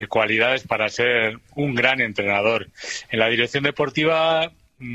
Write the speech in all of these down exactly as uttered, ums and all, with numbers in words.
cualidades para ser un gran entrenador. En la dirección deportiva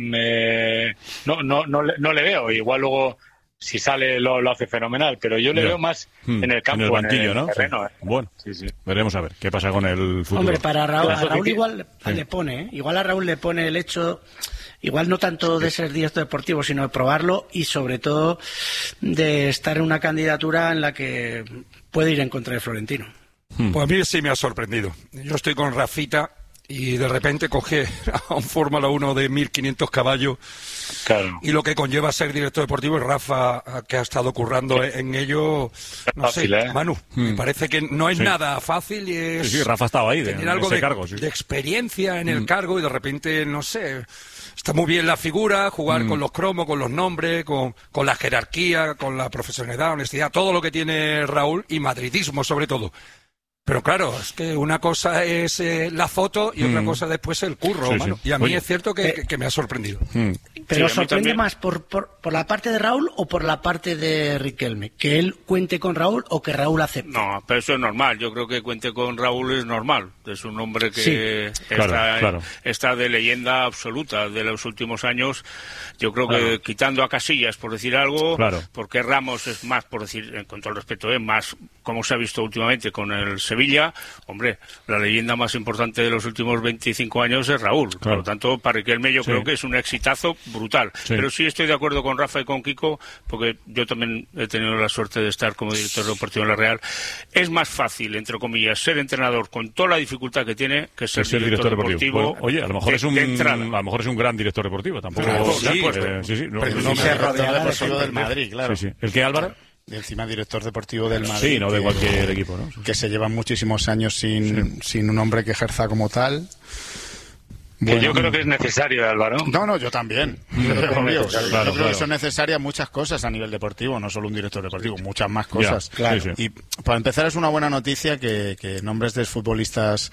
me, no, no, no, no le veo. Igual luego, si sale, lo, lo hace fenomenal, pero yo le ya. veo más hmm. en el campo, en el banquillo, en el ¿no? terreno. Sí. ¿eh? Bueno, sí, sí. veremos a ver qué pasa con el futuro. Hombre, para Raúl, a Raúl que... igual sí. le pone, ¿eh? igual a Raúl le pone el hecho, igual no tanto de ser director deportivo, sino de probarlo y sobre todo de estar en una candidatura en la que puede ir en contra de Florentino. Hmm. Pues a mí sí me ha sorprendido. Yo estoy con Rafita y de repente coge a un Fórmula uno de mil quinientos caballos, claro. y lo que conlleva ser director deportivo, y Rafa, que ha estado currando sí. en ello, no fácil, sé, ¿eh? Manu, hmm. me parece que no es sí. nada fácil y es sí, sí, Rafa estaba ahí, de, tener algo de, cargo, sí. de experiencia en hmm. el cargo y de repente, no sé, está muy bien la figura, jugar hmm. con los cromos, con los nombres, con, con la jerarquía, con la profesionalidad, honestidad, todo lo que tiene Raúl y madridismo sobre todo. Pero claro, es que una cosa es eh, la foto y mm. otra cosa después el curro, sí, mano. Sí. Y a mí Oye, es cierto que, que, que me ha sorprendido. Mm. Pero sí, sorprende más por, por, por la parte de Raúl o por la parte de Riquelme, que él cuente con Raúl o que Raúl acepte. No, pero eso es normal. Yo creo que cuente con Raúl es normal. Es un hombre que sí. está, claro, claro. está de leyenda absoluta de los últimos años. Yo creo que claro. quitando a Casillas, por decir algo, claro. porque Ramos es más, por decir, con todo el respeto, es más, como se ha visto últimamente con el Sevilla, hombre, la leyenda más importante de los últimos veinticinco años es Raúl. Claro. Por lo tanto, para Riquelme yo sí. creo que es un exitazo brutal. Sí. Pero sí estoy de acuerdo con Rafa y con Kiko, porque yo también he tenido la suerte de estar como director deportivo en la Real. Es más fácil, entre comillas, ser entrenador con toda la dificultad que tiene que ser, ser director, director deportivo. deportivo. Bueno, oye, a lo mejor de, es un a lo mejor es un gran director deportivo, tampoco. Claro, sí, sí, pues, eh, sí, sí, no, pero no, no se rodeará deportivo del Madrid, claro. Sí, sí. ¿El qué, Álvaro? Y encima director deportivo del Madrid. Sí, no de que, cualquier equipo, ¿no? Sí. Que se llevan muchísimos años sin, sí. sin un hombre que ejerza como tal. Bueno, yo creo que es necesario, Álvaro. No, no, yo también. Yo, yo, claro, yo claro, creo claro. que son necesarias muchas cosas a nivel deportivo, no solo un director deportivo, muchas más cosas. Ya, claro. sí, sí. Y para empezar es una buena noticia que, que nombres de futbolistas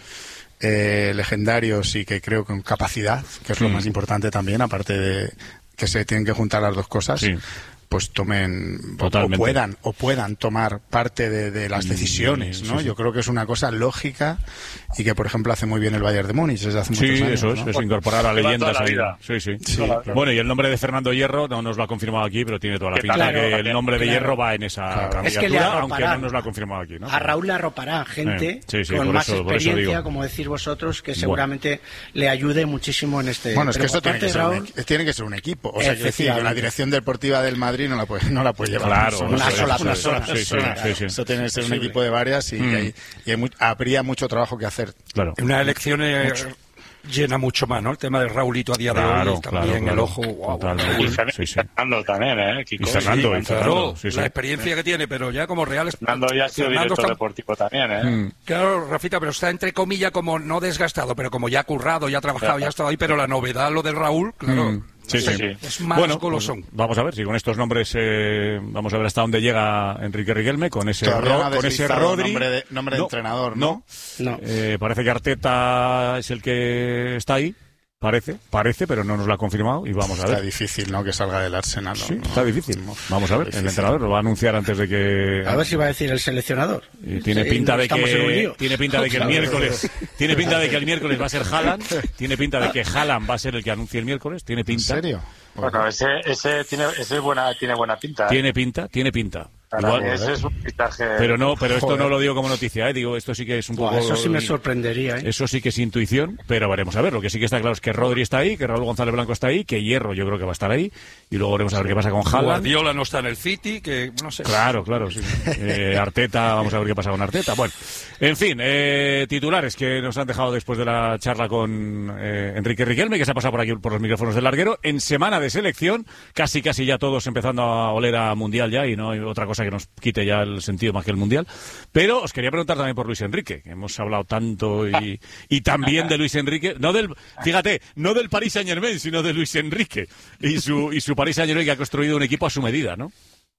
eh, legendarios y que creo con capacidad, que es lo mm. más importante también, aparte de que se tienen que juntar las dos cosas. Sí. Pues tomen o, o puedan o puedan tomar parte de, de las decisiones, sí, ¿no? Sí, sí. Yo creo que es una cosa lógica y que, por ejemplo, hace muy bien el Bayern de Múnich desde hace sí, muchos años. Sí, eso es, ¿no? es incorporar a leyendas ahí. Sí, sí. sí claro. Bueno, y el nombre de Fernando Hierro no nos lo ha confirmado aquí, pero tiene toda la pinta claro, que el nombre de claro. Hierro va en esa claro. candidatura, es que aunque no nos lo ha confirmado aquí, ¿no? A Raúl le arropará gente eh, sí, sí, con más eso, experiencia, como decís vosotros, que seguramente bueno. le ayude muchísimo en este. Bueno, es que esto tiene que, Raúl, un, tiene que ser un equipo. O sea, que decir, la dirección deportiva del Madrid no la puede, no la puede llevar. Claro, una sí, sola sí, persona. Sí, sí, sí, sí. Eso tiene que ser un equipo de varias y, mm. hay, y hay muy, habría mucho trabajo que hacer. Claro. Una elección eh, llena mucho más, ¿no? El tema de Raulito a día claro, de hoy también claro, en claro. el ojo. Wow, y sí, sí. Fernando también, ¿eh? Kiko. Y Fernando, sí, y Fernando claro, sí, sí. la experiencia que tiene, pero ya como real. Fernando ya ha sido Fernando director está... deportivo también, ¿eh? Mm. Claro, Rafita, pero está entre comillas como no desgastado, pero como ya ha currado, ya ha trabajado, claro. ya ha estado ahí, pero la novedad, lo del Raúl, claro. Mm. Sí, no sé, sí. Es más bueno, golosón. Pues vamos a ver si con estos nombres eh, vamos a ver hasta dónde llega Enrique Riquelme con ese ro con ese Rodri. Nombre de, nombre de no, entrenador, ¿no? No. no. Eh, parece que Arteta es el que está ahí. Parece, parece, pero no nos lo ha confirmado y vamos a ver. Está difícil, ¿no? Que salga del Arsenal. ¿no? Sí, está difícil. Vamos a ver, difícil. El entrenador lo va a anunciar antes de que... A ver si va a decir el seleccionador. Y tiene pinta de que tiene pinta de que el miércoles tiene pinta de que el miércoles va a ser Haaland, tiene pinta de que Haaland va a ser el que anuncie el miércoles, tiene pinta. ¿En serio? Bueno, ese ese tiene ese buena tiene buena pinta. ¿eh? Tiene pinta, tiene pinta. Igual, ese es un pitaje... Pero no, pero esto no lo digo como noticia, ¿eh? Digo, esto sí que es un poco... Eso sí me sorprendería, ¿eh? Eso sí que es intuición, pero veremos a ver. Lo que sí que está claro es que Rodri está ahí, que Raúl González Blanco está ahí, que Hierro yo creo que va a estar ahí, y luego veremos a ver qué pasa con Haaland. Guardiola no está en el City, que no sé. Claro, claro, sí. Eh, Arteta, vamos a ver qué pasa con Arteta. Bueno, en fin, eh, titulares que nos han dejado después de la charla con eh, Enrique Riquelme, que se ha pasado por aquí por los micrófonos del larguero, en semana de selección, casi casi ya todos empezando a oler a Mundial ya, y no hay otra cosa que nos quite ya el sentido más que el Mundial. Pero os quería preguntar también por Luis Enrique, que hemos hablado tanto y, y también de Luis Enrique, no del, fíjate, no del Paris Saint-Germain, sino de Luis Enrique y su y su Paris Saint-Germain, que ha construido un equipo a su medida, ¿no?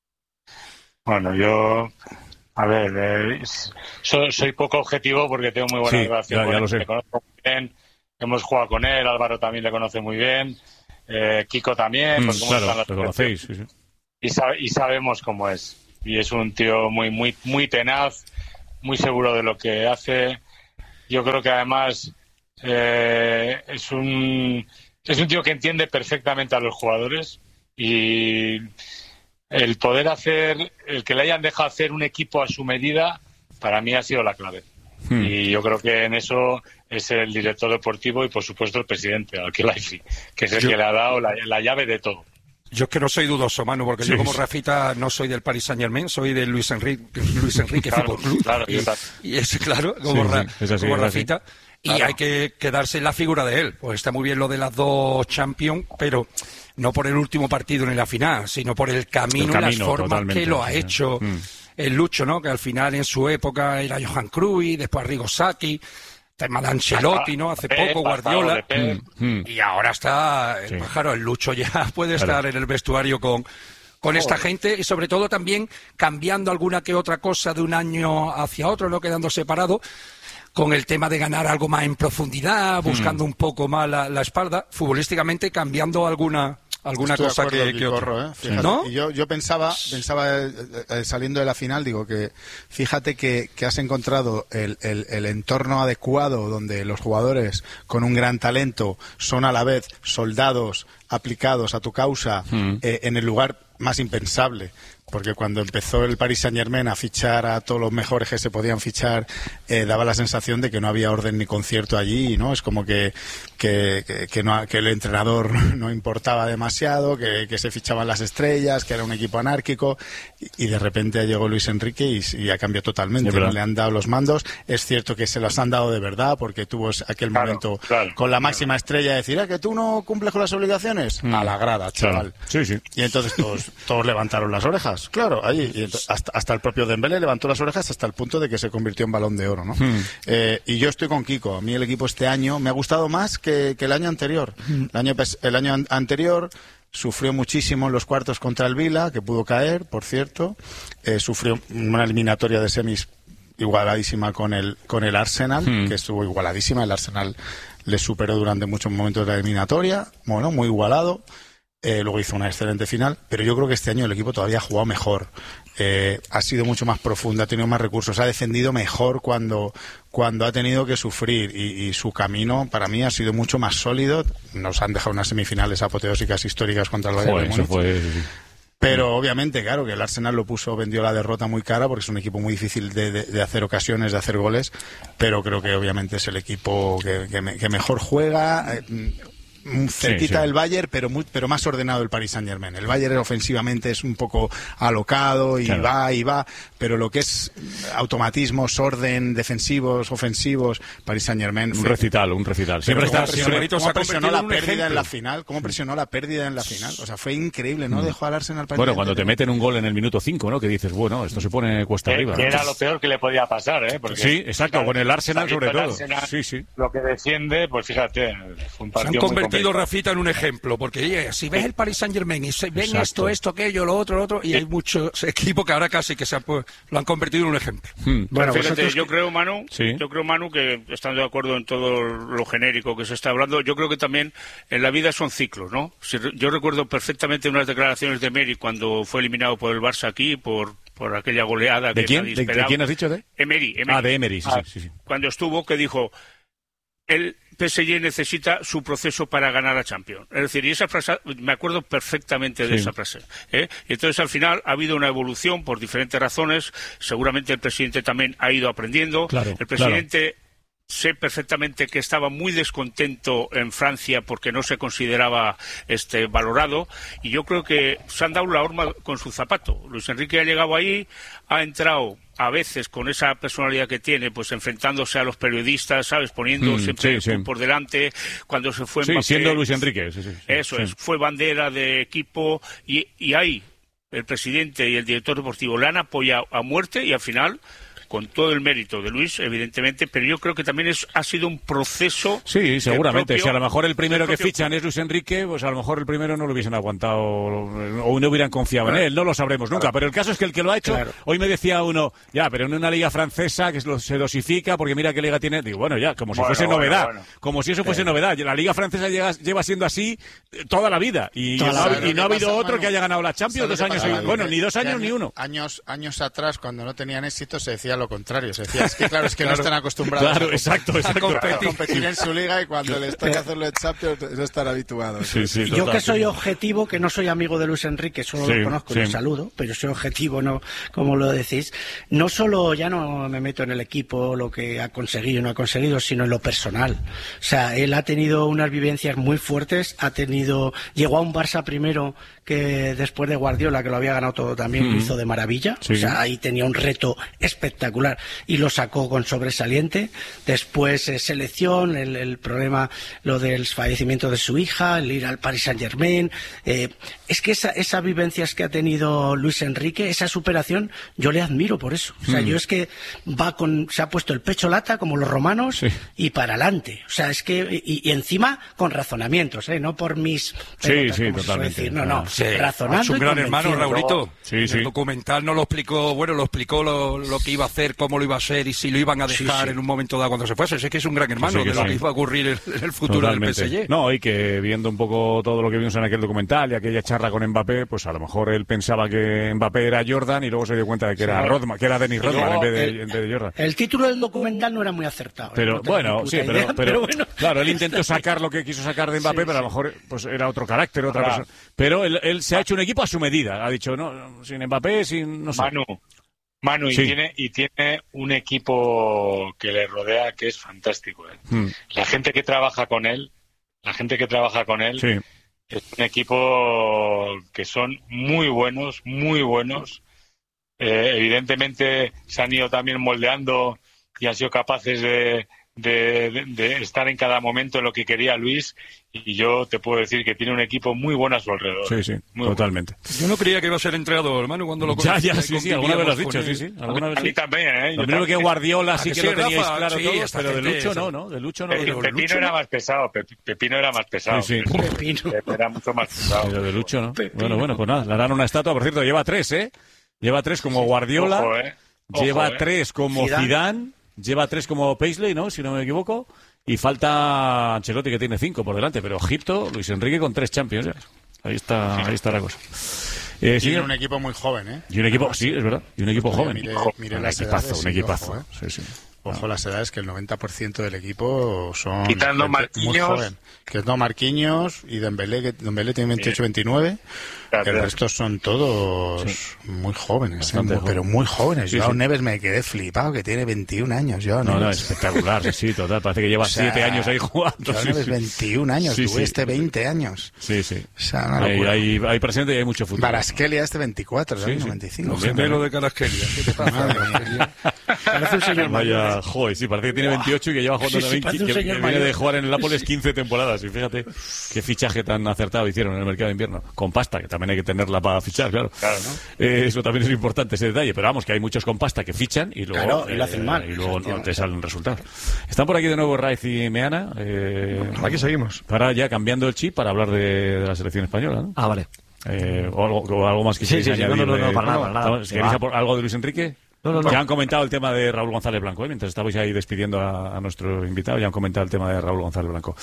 Bueno, yo, a ver, eh, soy, soy poco objetivo porque tengo muy buena sí, relación ya, con ya él, lo sé. le conozco muy bien, hemos jugado con él, Álvaro también le conoce muy bien, eh, Kiko también, mm, pues claro, lo conocéis, sí, sí. Y, sabe, y sabemos cómo es. Y es un tío muy muy muy tenaz, muy seguro de lo que hace. yo creo que además eh, es un es un tío que entiende perfectamente a los jugadores, y el poder hacer, el que le hayan dejado hacer un equipo a su medida, para mí ha sido la clave. Hmm. Y yo creo que en eso es el director deportivo y, por supuesto, el presidente, Al-Khelaifi, que es el yo... que le ha dado la, la llave de todo. Yo es que no soy dudoso, Manu, porque sí. yo como Rafita no soy del Paris Saint-Germain, soy del Luis Enrique, Luis Enrique claro, Fútbol Club. Claro, y, y es claro, como, sí, Ra, sí, así, como Rafita. Y claro. hay que quedarse en la figura de él. Pues está muy bien lo de las dos Champions, pero no por el último partido ni la final, sino por el camino, el camino y las formas que lo ha sí. hecho mm. el Lucho, ¿no? Que al final en su época era Johan Cruyff, después Arrigo Sacchi, tema de Ancelotti, ¿no? Hace poco Guardiola. Mm, mm. Y ahora está el sí. pájaro, el Lucho ya puede estar claro. en el vestuario con, con esta gente, y sobre todo también cambiando alguna que otra cosa de un año hacia otro, no quedando separado, con el tema de ganar algo más en profundidad, buscando mm. un poco más la, la espalda, futbolísticamente cambiando alguna... alguna Estoy cosa que, que que corro, ¿eh? Fíjate, ¿no? Yo, yo pensaba, pensaba eh, eh, saliendo de la final, digo que fíjate que, que has encontrado el, el, el entorno adecuado donde los jugadores con un gran talento son a la vez soldados aplicados a tu causa mm. eh, en el lugar más impensable. Porque cuando empezó el Paris Saint-Germain a fichar a todos los mejores que se podían fichar, eh, daba la sensación de que no había orden ni concierto allí, ¿no? Es como que que, que, que, no, que el entrenador no importaba demasiado, que, que se fichaban las estrellas, que era un equipo anárquico, y, y de repente llegó Luis Enrique y, y ha cambiado totalmente. No le han dado los mandos. Es cierto que se los han dado de verdad, porque tuvo aquel claro, momento claro, con la máxima claro. estrella de decir, ¿ah, que tú no cumples con las obligaciones? Mm. A la grada, chaval. Claro. Sí, sí. Y entonces todos, todos levantaron las orejas. Claro, ahí y entonces, hasta, hasta el propio Dembélé levantó las orejas hasta el punto de que se convirtió en Balón de Oro, ¿no? Hmm. Eh, y yo estoy con Kiko. A mí el equipo este año me ha gustado más que, que el año anterior. Hmm. El año el año anterior sufrió muchísimo en los cuartos contra el Vila, que pudo caer, por cierto. Eh, sufrió una eliminatoria de semis igualadísima con el con el Arsenal, hmm. que estuvo igualadísima. El Arsenal le superó durante muchos momentos de la eliminatoria. Bueno, muy igualado. Eh, luego hizo una excelente final, pero yo creo que este año el equipo todavía ha jugado mejor, eh, ha sido mucho más profundo, ha tenido más recursos, ha defendido mejor cuando, cuando ha tenido que sufrir, y, y su camino para mí ha sido mucho más sólido. Nos han dejado unas semifinales apoteósicas históricas contra el Bayern de Múnich. Fue... Pero obviamente, claro, que el Arsenal lo puso, vendió la derrota muy cara, porque es un equipo muy difícil de, de, de hacer ocasiones, de hacer goles, pero creo que obviamente es el equipo que, que, me, que mejor juega. Eh, cerquita sí, sí. del Bayern, pero muy, pero más ordenado el Paris Saint-Germain. El Bayern ofensivamente es un poco alocado y claro. va y va, pero lo que es automatismos, orden, defensivos, ofensivos, Paris Saint-Germain un recital, un recital. Siempre está, siempre, ¿cómo presionó la pérdida ejemplo? en la final? ¿Cómo presionó la pérdida en la final? O sea, fue increíble, ¿no? Mm. Dejó al Arsenal para Bueno, cuando te meten un gol en el minuto cinco, ¿no? Que dices, bueno, esto se pone cuesta eh, arriba. Que ¿no? era lo peor que le podía pasar, ¿eh? Porque sí, exacto, con el Arsenal sobre todo. Arsenal, sí, sí. Lo que defiende, pues fíjate, fue un partido se han convertido, Rafita, en un ejemplo, porque oye, si ves el Paris Saint-Germain y se ven Exacto. esto, esto, aquello, lo otro, lo otro, y sí. hay muchos equipos que ahora casi que se han, pues, lo han convertido en un ejemplo. Hmm. Bueno, fíjate, vosotros... yo creo, Manu, ¿Sí? yo creo, Manu, que estando de acuerdo en todo lo genérico que se está hablando, yo creo que también en la vida son ciclos, ¿no? Yo recuerdo perfectamente unas declaraciones de Emery cuando fue eliminado por el Barça aquí, por por aquella goleada ¿De que quién? nadie ¿De, esperaba. ¿De quién has dicho? ¿De? Emery, Emery. Ah, de Emery, sí, ah, sí, sí. Cuando estuvo, que dijo... El P S G necesita su proceso para ganar a Champions. Es decir, y esa frase, me acuerdo perfectamente de sí. esa frase. ¿eh? Y entonces, al final, ha habido una evolución por diferentes razones. Seguramente el presidente también ha ido aprendiendo. Claro, el presidente... Claro. Sé perfectamente que estaba muy descontento en Francia porque no se consideraba este valorado, y yo creo que se han dado la horma con su zapato. Luis Enrique ha llegado ahí, ha entrado a veces con esa personalidad que tiene, pues enfrentándose a los periodistas, ¿sabes? Poniendo mm, siempre sí, sí. por delante. Cuando se fue sí, Mbappé, siendo Luis Enrique. Sí, sí, sí, eso sí. es, fue bandera de equipo, y, y ahí el presidente y el director deportivo le han apoyado a muerte, y al final... con todo el mérito de Luis, evidentemente, pero yo creo que también es, ha sido un proceso... Sí, seguramente. Propio, si a lo mejor el primero propio... que fichan es Luis Enrique, pues a lo mejor el primero no lo hubiesen aguantado o no hubieran confiado claro. en él, no lo sabremos nunca. Pero el caso es que el que lo ha hecho, claro. hoy me decía uno, ya, pero en una liga francesa que se dosifica, porque mira qué liga tiene... Digo, bueno, ya, como si bueno, fuese bueno, novedad, bueno. como si eso fuese sí. novedad. La liga francesa lleva, lleva siendo así toda la vida, y, toda no, la, y no ha habido pasa, otro Manu, que haya ganado la Champions dos años, bueno, ni dos años ni uno. Años, años atrás, cuando no tenían éxito, se decía lo lo contrario. Se decía, es que claro, es que claro, no están acostumbrados claro, a, exacto, exacto. a, competir. a competir en su liga y cuando les toca hacerlo en Champions no están habituados. Sí, sí, Yo que soy objetivo, que no soy amigo de Luis Enrique, solo sí, lo conozco y sí. lo saludo, pero soy objetivo, no como lo decís. No solo ya no me meto en el equipo, lo que ha conseguido y no ha conseguido, sino en lo personal. O sea, él ha tenido unas vivencias muy fuertes, ha tenido, llegó a un Barça primero que después de Guardiola, que lo había ganado todo también, mm. lo hizo de maravilla. Sí. O sea, ahí tenía un reto espectacular y lo sacó con sobresaliente. Después eh, selección, el, el problema, lo del fallecimiento de su hija, el ir al Paris Saint-Germain. Eh, es que esa, esas vivencias que ha tenido Luis Enrique, esa superación, yo le admiro por eso. O sea, mm. yo es que va con, se ha puesto el pecho lata como los romanos sí. y para adelante. O sea, es que, y, y encima con razonamientos, ¿eh? No por mis pelotas, sí, sí, totalmente. Decir. No, no. Sí. Razonando es un gran hermano, Raulito. Sí, sí. El documental no lo explicó, bueno, lo explicó lo, lo que iba a hacer, cómo lo iba a hacer y si lo iban a dejar sí, sí. en un momento dado cuando se fuese. Es que es un gran hermano sí, sí, de lo sí. que iba a ocurrir en, en el futuro Totalmente. del P S G. No, y que viendo un poco todo lo que vimos en aquel documental y aquella charla con Mbappé, pues a lo mejor él pensaba que Mbappé era Jordan y luego se dio cuenta de que sí, era Rodman, que era Dennis Rodman en vez, de, el, en vez de Jordan. El título del documental no era muy acertado. Pero ¿eh? no bueno, sí, pero, idea, pero, pero bueno. claro, él intentó sacar lo que quiso sacar de Mbappé, sí, pero a lo mejor pues era otro carácter, otra claro. persona. Pero él, él se ha hecho un equipo a su medida. Ha dicho, no, sin Mbappé, sin, no sé. Manu, Manu sí. y, tiene, y tiene un equipo que le rodea que es fantástico. ¿eh? Hmm. La gente que trabaja con él, la gente que trabaja con él, sí. es un equipo que son muy buenos, muy buenos. Eh, evidentemente se han ido también moldeando y han sido capaces de, de, de, de estar en cada momento en lo que quería Luis. Y yo te puedo decir que tiene un equipo muy bueno a su alrededor. Sí, sí, muy totalmente. Bueno. Yo no creía que iba a ser entrenador, hermano, cuando lo Ya, ya, sí, sí, alguna vez lo has dicho, sí, sí. Alguna vez a mí también, ¿eh? Lo mismo que Guardiola sí que, que lo teníais Rafa, claro sí, todos, pero de Lucho esa. no, ¿no? De Lucho no. Eh, Lo Pepino Lucho era no. más pesado, Pepino era más pesado. Sí, sí. Pepino. Era mucho más pesado. Pero de Lucho no. Pepino. Bueno, bueno, pues nada, le harán una estatua, por cierto, lleva tres, ¿eh? Lleva tres como sí. Guardiola, Ojo, ¿eh? Ojo, lleva eh. tres como Zidane. Zidane, lleva tres como Paisley, ¿no? Si no me equivoco. Y falta Ancelotti, que tiene cinco por delante, pero Egipto, Luis Enrique con tres Champions. ¿eh? Ahí está, ahí está la cosa. Eh, tiene un equipo muy joven, ¿eh? Y un equipo, sí, es verdad. Y un equipo Mire, joven. Mire, mire un las equipazo, edades, un equipazo. Ojo, ¿eh? Sí, sí. Ojo, las edades, que el noventa por ciento del equipo son quitando muy Marquinhos, joven. Que no Marquinhos y Dembélé, que Dembélé tiene veintiocho veintinueve. Claro, el resto son todos sí. muy jóvenes, ¿eh? muy, pero muy jóvenes. Sí, yo sí. a Neves me quedé flipado, que tiene veintiún años. Yo, no, no, espectacular, sí, sí, total. Parece que lleva siete o sea, años ahí jugando. Yo, sí, Neves sí. veintiún años, sí, tú sí. este veinte años. Sí, sí. O sea, una hay, hay, hay presente y hay mucho futuro. Baraskelia este veinticuatro, sí, sí. veinticinco. No, no, lo de Baraskelia. ¿Qué te pasa? Parece un señor Vaya, joder, sí, parece que tiene veintiocho y que lleva jugando sí, sí, también, que, que viene mayor. de jugar en el Nápoles quince temporadas. Y fíjate qué fichaje tan acertado hicieron en el mercado de invierno. Con pasta, que también hay que tenerla para fichar, claro. Claro, ¿no? Eh, eso también es importante, ese detalle. Pero vamos, que hay muchos con pasta que fichan y luego, claro, y lo hacen mal. Eh, y luego no te salen resultados. Están por aquí de nuevo Raiz y Meana. Eh, aquí seguimos. Para ya cambiando el chip para hablar de, de la selección española, ¿no? Ah, vale. Eh, o, algo, o algo más que sí, sí, sí, añadir. No, no, no, de, para nada, para nada. ¿Queréis algo de Luis Enrique? No, no, no. Ya han comentado el tema de Raúl González Blanco, ¿eh? Mientras estabais ahí despidiendo a, a nuestro invitado, ya han comentado el tema de Raúl González Blanco.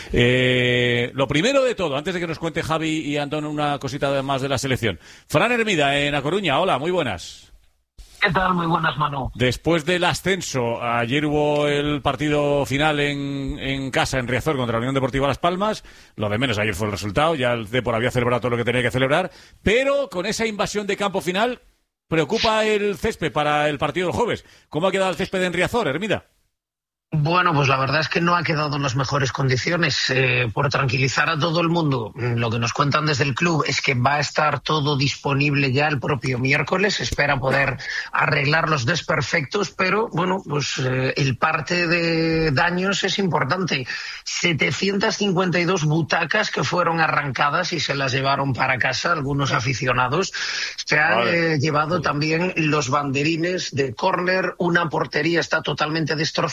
Eh, lo primero de todo, antes de que nos cuente Javi y Antón una cosita más de la selección. Fran Hermida, en A Coruña, hola, muy buenas. ¿Qué tal? Muy buenas, Manu. Después del ascenso, ayer hubo el partido final en, en casa, en Riazor, contra la Unión Deportiva Las Palmas. Lo de menos ayer fue el resultado, ya el Depor había celebrado todo lo que tenía que celebrar, pero con esa invasión de campo final, preocupa el césped para el partido del jueves. ¿Cómo ha quedado el césped en Riazor, Hermida? Bueno, pues la verdad es que no ha quedado en las mejores condiciones. Eh, por tranquilizar a todo el mundo, lo que nos cuentan desde el club es que va a estar todo disponible ya el propio miércoles. Espera poder arreglar los desperfectos, pero bueno, pues eh, el parte de daños es importante. setecientas cincuenta y dos butacas que fueron arrancadas y se las llevaron para casa algunos aficionados. Se han vale. eh, llevado también los banderines de córner, una portería está totalmente destrozada.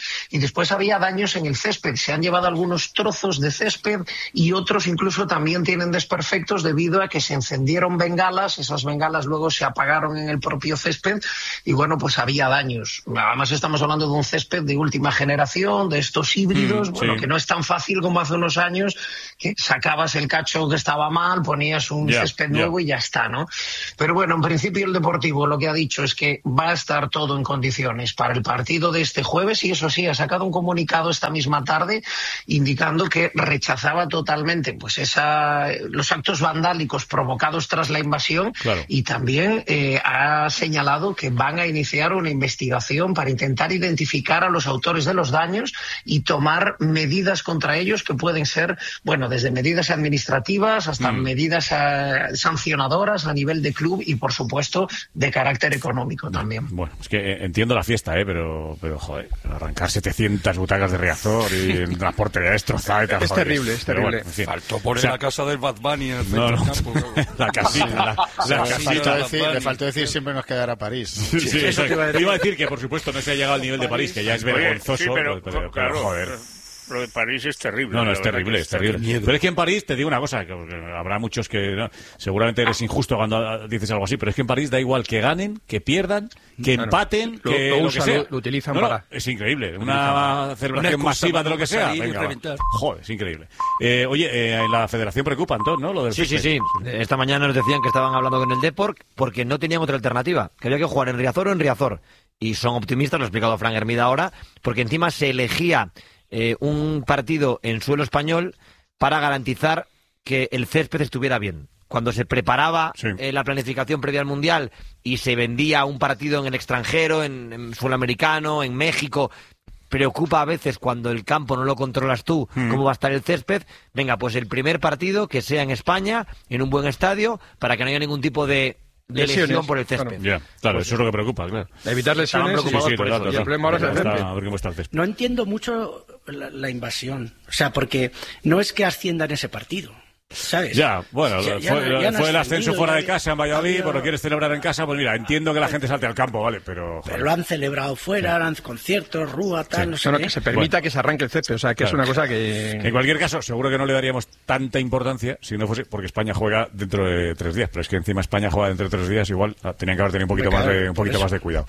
Y después había daños en el césped. Se han llevado algunos trozos de césped y otros incluso también tienen desperfectos debido a que se encendieron bengalas, esas bengalas luego se apagaron en el propio césped y bueno, pues había daños. Además estamos hablando de un césped de última generación, de estos híbridos, mm, bueno, sí. que no es tan fácil como hace unos años, que sacabas el cacho que estaba mal, ponías un yeah, césped yeah. nuevo y ya está, ¿no? Pero bueno, en principio el Deportivo lo que ha dicho es que va a estar todo en condiciones para el partido de este jueves y eso sí, ha sacado un comunicado esta misma tarde indicando que rechazaba totalmente pues esa, los actos vandálicos provocados tras la invasión claro. y también eh, ha señalado que van a iniciar una investigación para intentar identificar a los autores de los daños y tomar medidas contra ellos que pueden ser, bueno, desde medidas administrativas hasta mm. medidas uh, sancionadoras a nivel de club y, por supuesto, de carácter económico también. Bueno, es que eh, entiendo la fiesta, ¿eh? pero, pero joder, arrancar setecientas butacas de Riazor y la portería destrozada. Y tal, es joder, terrible, es terrible. Bueno, en fin. Faltó poner o sea, la casa del Bad Bunny en el no, no, campo. La casita. La, la le, faltó decir, le faltó decir siempre nos quedará París. Sí, sí, eso te iba, a decir. iba a decir que, por supuesto, no se ha llegado al nivel de París, que ya es vergonzoso. Sí, pero, pero, pero, claro, pero joder. Lo de París es terrible. No, no, es terrible, es terrible. Miedo. Pero es que en París, te digo una cosa, que habrá muchos que no, seguramente eres injusto cuando dices algo así, pero es que en París da igual que ganen, que pierdan, que claro. empaten, lo, que lo, lo usan, que sea. Lo, lo utilizan no, para... No, es increíble. Una celebración masiva de lo que sea. Venga, joder, es increíble. Eh, oye, eh, en la federación preocupa, Antón, ¿no? Lo del sí, sí, sí. Esta mañana nos decían que estaban hablando con el Depor porque no tenían otra alternativa, que había que jugar en Riazor o en Riazor. Y son optimistas, lo ha explicado Fran Hermida ahora, porque encima se elegía Eh, un partido en suelo español para garantizar que el césped estuviera bien. Cuando se preparaba sí. eh, la planificación previa al Mundial y se vendía un partido en el extranjero, en, en suelo americano, en México, preocupa a veces cuando el campo no lo controlas tú, mm. cómo va a estar el césped. Venga, pues el primer partido que sea en España, en un buen estadio, para que no haya ningún tipo de de lesiones, lesión por el césped. Claro, yeah, claro pues, eso es lo que preocupa, claro. Evitar lesiones sí, sí, por total, eso. Total, y el problema ahora es el césped. A ver cómo está el césped. No entiendo mucho la, la invasión. O sea, porque no es que asciendan ese partido, ¿sabes? Ya, bueno, ya, fue, ya, ya no fue el ascenso sentido, fuera ya, de casa en Valladolid, pues lo quieres celebrar en casa, pues mira, entiendo que la gente salte al campo, vale, pero... Pero lo han celebrado fuera, sí. han conciertos, rúa, tal, sí. no sé no, qué. Que se permita bueno. que se arranque el césped, o sea, que claro. es una cosa que... En cualquier caso, seguro que no le daríamos tanta importancia si no fuese porque España juega dentro de tres días, pero es que encima España juega dentro de tres días, igual tenían que haber tenido un poquito, más de, un poquito más de cuidado.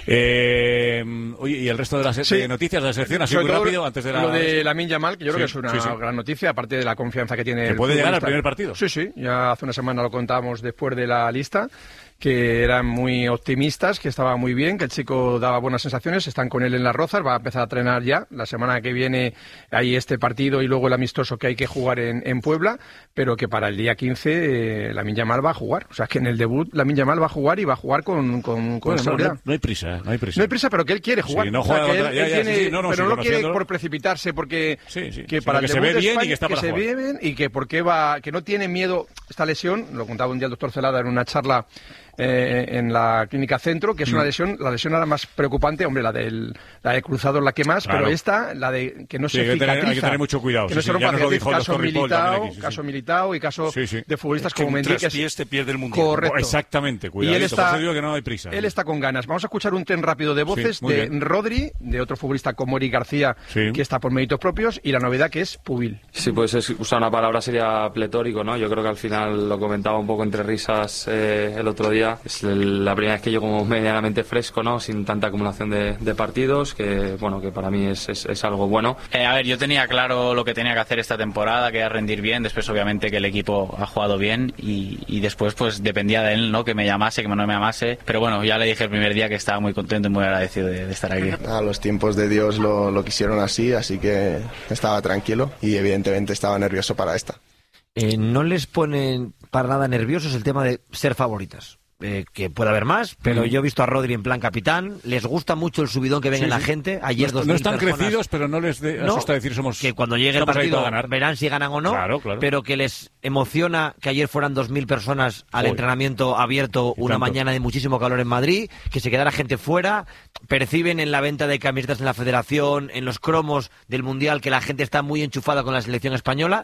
Eh, oye, ¿y el resto de las sí. noticias de la selección? Así muy rápido, antes de la... Lo de Lamine Yamal, que yo creo sí, que es una sí, sí. gran noticia, aparte de la confianza que tiene... ¿Que puede llegar al primer partido? Sí, sí, ya hace una semana lo contábamos después de la lista, que eran muy optimistas, que estaba muy bien, que el chico daba buenas sensaciones, están con él en las Rozas, va a empezar a entrenar ya, la semana que viene hay este partido y luego el amistoso que hay que jugar en, en Puebla, pero que para el día quince eh, Lamine Yamal va a jugar, o sea que en el debut Lamine Yamal va a jugar y va a jugar con, con, con bueno, seguridad. No, no hay prisa, no hay prisa. No hay prisa, pero que él quiere jugar, sí, no o sea, juega que él, otra, ya, él ya, tiene, sí, sí, no, no, pero sí, no lo quiere por precipitarse, porque sí, sí, que para el que debut se ve bien España, y que está para que jugar. se ve bien y que porque va, que no tiene miedo esta lesión, lo contaba un día el doctor Celada en una charla Eh, en la clínica Centro, que es una lesión, la lesión ahora más preocupante, hombre, la del la de cruzado es la que más, claro. pero esta, la de que no sí, se hay cicatriza. Que tener, hay que tener mucho cuidado. Que no sí, se sí, rompa, ya nos lo dijo el caso doctor Militao, aquí, sí, caso sí. Militao y caso sí, sí. de futbolistas es que como Mendy. Que pies te pierde el mundial. Correcto. Oh, exactamente, cuidado. Y él está, por eso digo que no hay prisa. Él está con ganas. Vamos a escuchar un tren rápido de voces sí, de bien. Rodri, de otro futbolista como Eric García, sí. que está por méritos propios, y la novedad que es Pubil. Sí, pues es, usar una palabra sería pletórico, ¿no? Yo creo que al final lo comentaba un poco entre risas eh, el otro día. Es la primera vez que yo como medianamente fresco, ¿no? Sin tanta acumulación de, de partidos, que bueno, que para mí es, es, es algo bueno. Eh, a ver, yo tenía claro lo que tenía que hacer esta temporada, que era rendir bien, después obviamente que el equipo ha jugado bien y, y después pues dependía de él, ¿no? Que me llamase, que no me llamase, pero bueno, ya le dije el primer día que estaba muy contento y muy agradecido de, de estar aquí. A los tiempos de Dios lo, lo quisieron así, así que estaba tranquilo y evidentemente estaba nervioso para esta. Eh, ¿No les ponen para nada nerviosos el tema de ser favoritas? Eh, que puede haber más, pero mm. yo he visto a Rodri en plan capitán, les gusta mucho el subidón que ven sí, en la sí. gente. Ayer no, no están personas, crecidos, pero no les de, no, asusta decir somos que cuando llegue el partido verán si ganan o no, claro, claro. pero que les emociona que ayer fueran dos mil personas al Uy. entrenamiento abierto una tanto. mañana de muchísimo calor en Madrid, que se quedara gente fuera, perciben en la venta de camisetas en la federación, en los cromos del Mundial, que la gente está muy enchufada con la selección española,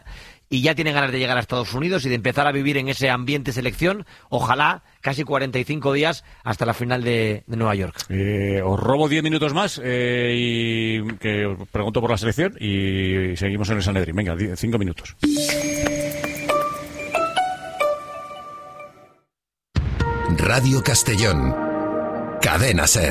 y ya tiene ganas de llegar a Estados Unidos y de empezar a vivir en ese ambiente selección, ojalá casi cuarenta y cinco días hasta la final de, de Nueva York. Eh, os robo diez minutos más eh, y que os pregunto por la selección y seguimos en el Sanedrín. Venga, cinco minutos. Radio Castellón, Cadena SER.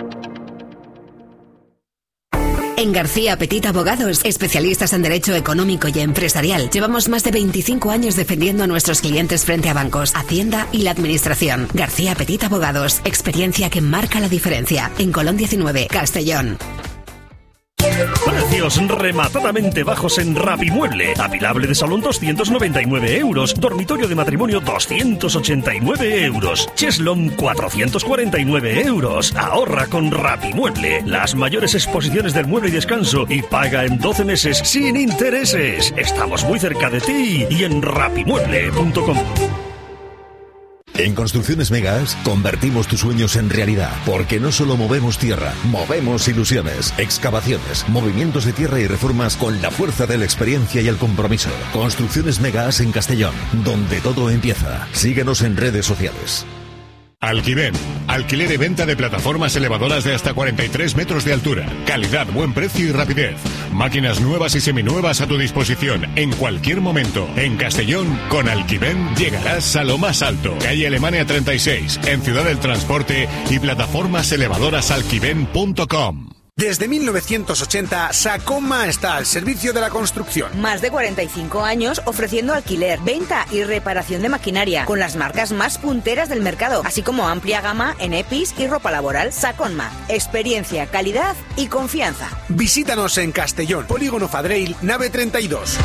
En García Petit Abogados, especialistas en derecho económico y empresarial, llevamos más de veinticinco años defendiendo a nuestros clientes frente a bancos, Hacienda y la Administración. García Petit Abogados, experiencia que marca la diferencia. En Colón diecinueve, Castellón. Precios rematadamente bajos en Rapimueble. Apilable de salón doscientos noventa y nueve euros. Dormitorio de matrimonio doscientos ochenta y nueve euros. Cheslon cuatrocientos cuarenta y nueve euros. Ahorra con Rapimueble. Las mayores exposiciones del mueble y descanso y paga en doce meses sin intereses. Estamos muy cerca de ti y en rapimueble punto com. En Construcciones Megas convertimos tus sueños en realidad, porque no solo movemos tierra, movemos ilusiones, excavaciones, movimientos de tierra y reformas con la fuerza de la experiencia y el compromiso. Construcciones Megas en Castellón, donde todo empieza. Síguenos en redes sociales. Alquiven, alquiler y venta de plataformas elevadoras de hasta cuarenta y tres metros de altura. Calidad, buen precio y rapidez. Máquinas nuevas y seminuevas a tu disposición en cualquier momento. En Castellón, con Alquiven llegarás a lo más alto. Calle Alemania treinta y seis, en Ciudad del Transporte y plataformas elevadoras alquiven punto com. Desde mil novecientos ochenta, Sacoma está al servicio de la construcción. Más de cuarenta y cinco años ofreciendo alquiler, venta y reparación de maquinaria con las marcas más punteras del mercado, así como amplia gama en E P I S y ropa laboral. Sacoma, experiencia, calidad y confianza. Visítanos en Castellón, Polígono Fadreil, nave treinta y dos.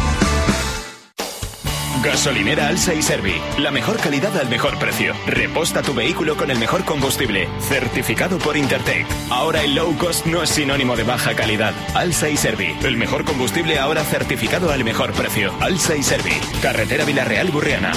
Gasolinera Alsa y Servi. La mejor calidad al mejor precio. Reposta tu vehículo con el mejor combustible. Certificado por Intertech. Ahora el low cost no es sinónimo de baja calidad. Alsa y Servi. El mejor combustible ahora certificado al mejor precio. Alsa y Servi. Carretera Villarreal-Burriana.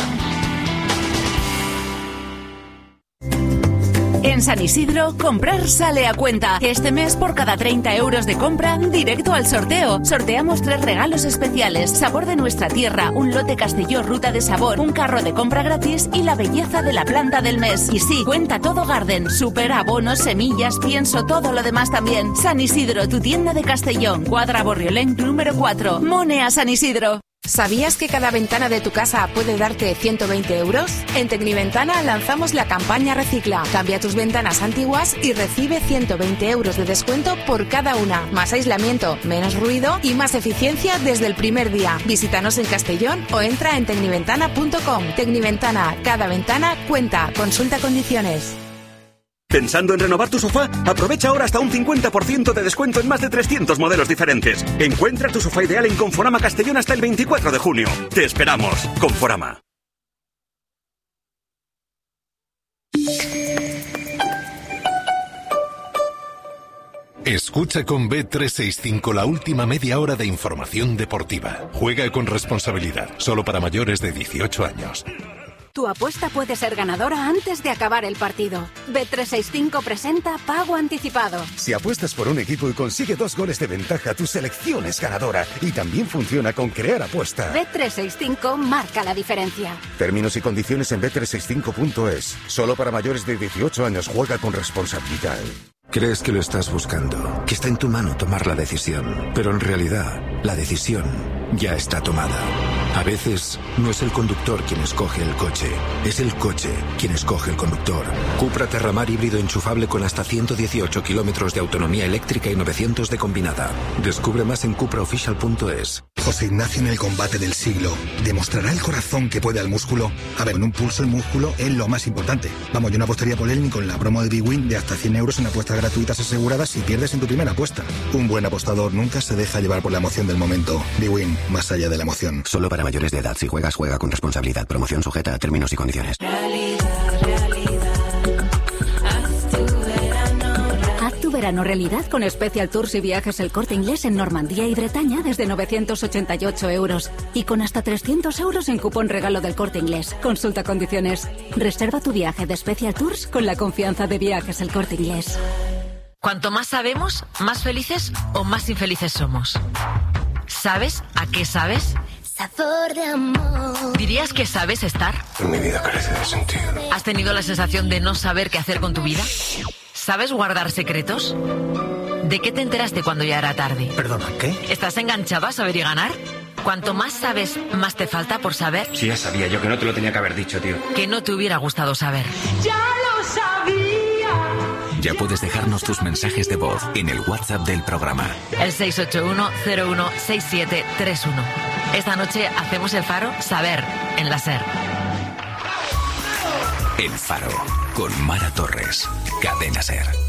En San Isidro, comprar sale a cuenta. Este mes, por cada treinta euros de compra, directo al sorteo. Sorteamos tres regalos especiales: sabor de nuestra tierra, un lote Castelló Ruta de Sabor, un carro de compra gratis y la belleza de la planta del mes. Y sí, cuenta todo Garden, super, abonos, semillas, pienso, todo lo demás también. San Isidro, tu tienda de Castellón, Cuadra Borriolén número cuatro. Monea San Isidro. ¿Sabías que cada ventana de tu casa puede darte ciento veinte euros? En Tecniventana lanzamos la campaña Recicla. Cambia tus ventanas antiguas y recibe ciento veinte euros de descuento por cada una. Más aislamiento, menos ruido y más eficiencia desde el primer día. Visítanos en Castellón o entra en tecniventana punto com. Tecniventana, cada ventana cuenta. Consulta condiciones. ¿Pensando en renovar tu sofá? Aprovecha ahora hasta un cincuenta por ciento de descuento en más de trescientos modelos diferentes. Encuentra tu sofá ideal en Conforama Castellón hasta el veinticuatro de junio. Te esperamos. Conforama. Escucha con B trescientos sesenta y cinco la última media hora de información deportiva. Juega con responsabilidad. Solo para mayores de dieciocho años. Tu apuesta puede ser ganadora antes de acabar el partido. B trescientos sesenta y cinco presenta Pago Anticipado. Si apuestas por un equipo y consigue dos goles de ventaja, tu selección es ganadora. Y también funciona con Crear Apuesta. B trescientos sesenta y cinco marca la diferencia. Términos y condiciones en B trescientos sesenta y cinco punto es. Solo para mayores de dieciocho años. Juega con responsabilidad. Crees que lo estás buscando, que está en tu mano tomar la decisión, pero en realidad la decisión ya está tomada. A veces no es el conductor quien escoge el coche, es el coche quien escoge el conductor. Cupra Terramar híbrido enchufable con hasta ciento dieciocho kilómetros de autonomía eléctrica y novecientos de combinada. Descubre más en cupra oficial punto es. José Ignacio en el combate del siglo. ¿Demostrará el corazón que puede al músculo? A ver, en un pulso el músculo es lo más importante. Vamos, yo no apostaría por él ni con la promo de Bwin de hasta cien euros en apuestas gratuitas aseguradas si pierdes en tu primera apuesta. Un buen apostador nunca se deja llevar por la emoción del momento. Bwin, más allá de la emoción. Solo para mayores de edad. Si juegas, juega con responsabilidad. Promoción sujeta a términos y condiciones. Realidad, realidad. Haz tu verano. Haz tu verano realidad con Special Tours y viajes El Corte Inglés en Normandía y Bretaña desde novecientos ochenta y ocho euros. Y con hasta trescientos euros en cupón regalo del Corte Inglés. Consulta condiciones. Reserva tu viaje de Special Tours con la confianza de Viajes El Corte Inglés. Cuanto más sabemos, más felices o más infelices somos. ¿Sabes a qué sabes? Sabor de amor. ¿Dirías que sabes estar? Mi vida carece de sentido. ¿Has tenido la sensación de no saber qué hacer con tu vida? ¿Sabes guardar secretos? ¿De qué te enteraste cuando ya era tarde? Perdona, ¿qué? ¿Estás enganchado a saber y ganar? Cuanto más sabes, más te falta por saber. Sí, ya sabía yo que no te lo tenía que haber dicho, tío. Que no te hubiera gustado saber. Ya lo sabía. Ya puedes dejarnos tus mensajes de voz en el WhatsApp del programa. El seis ocho uno cero uno seis siete tres uno. Esta noche hacemos el Faro Saber en la SER. El Faro con Mara Torres. Cadena SER.